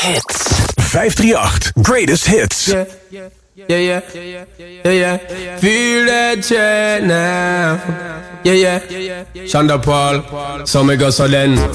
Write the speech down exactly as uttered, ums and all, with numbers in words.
Hits. vijf drie acht. Greatest Hits. Yeah, yeah, yeah, yeah, yeah, yeah. Feel that shit now. Yeah, yeah. Shonda Paul. So me go so then.